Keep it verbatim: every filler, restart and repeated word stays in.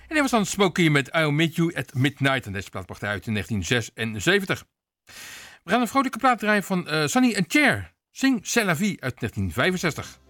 En hij was dan Smokey met I'll Meet You at Midnight. En deze plaat bracht hij uit in negentien zesenzeventig. We gaan een vrolijke plaat draaien van uh, Sonny and Cher. Sing C'est la vie uit negentien vijfenzestig.